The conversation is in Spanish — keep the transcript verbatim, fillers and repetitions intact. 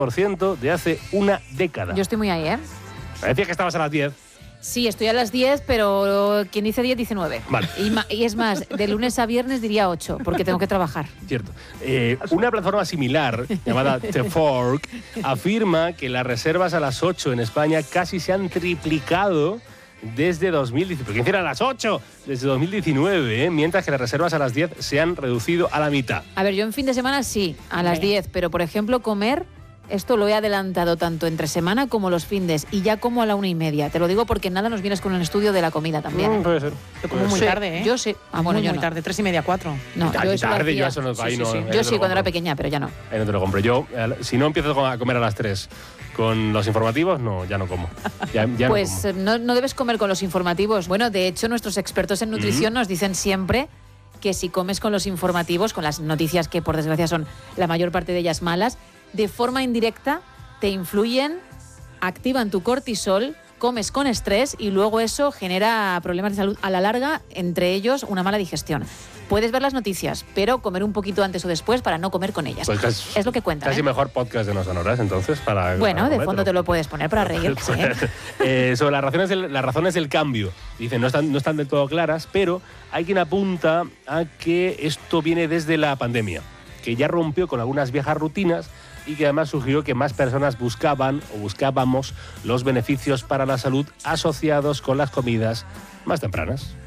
por ciento de hace una década. Yo estoy muy ahí, ¿eh? Me decías que estabas a las diez. Sí, estoy a las diez, pero quien dice diez dice nueve. Vale. Y, ma- y es más, de lunes a viernes diría ocho, porque tengo que trabajar. Cierto. Eh, una plataforma similar, llamada The Fork, afirma que las reservas a las ocho en España casi se han triplicado desde dos mil diecinueve. ¿Quién era a las ocho? Desde dos mil diecinueve, ¿eh? Mientras que las reservas a las diez se han reducido a la mitad. A ver, yo en fin de semana sí, a las diez, pero por ejemplo comer, esto lo he adelantado tanto entre semana como los findes, y ya como a la una y media. Te lo digo porque nada nos vienes con un estudio de la comida también. Mm, puede ser. Yo como muy Sí, tarde, ¿eh? Yo sí. Ah, bueno, muy, yo muy no. tarde, tres y media, cuatro. No, Y yo eso lo tarde, yo hacía. eso no, Sí, ahí sí, no, sí. ahí no Yo te sí, lo cuando era compro. pequeña, pero ya no. Ahí no te lo compro. Yo, eh, si no empiezo a comer a las tres con los informativos, no, ya no como. Ya, ya Pues no como. eh, no, no debes comer con los informativos. Bueno, de hecho, nuestros expertos en nutrición nos dicen siempre que si comes con los informativos, con las noticias que por desgracia son la mayor parte de ellas malas, de forma indirecta te influyen, activan tu cortisol, comes con estrés y luego eso genera problemas de salud a la larga, entre ellos una mala digestión. Puedes ver las noticias, pero comer un poquito antes o después para no comer con ellas. Pues casi- es lo que cuentan. Casi ¿eh? mejor podcast de No Sonoras, entonces, para... Bueno, para de fondo te lo puedes poner para reírte. ¿eh? Eh, sobre las razones, del, las razones del cambio. Dicen, no están, no están del todo claras, pero hay quien apunta a que esto viene desde la pandemia, que ya rompió con algunas viejas rutinas y que además sugirió que más personas buscaban o buscábamos los beneficios para la salud asociados con las comidas más tempranas.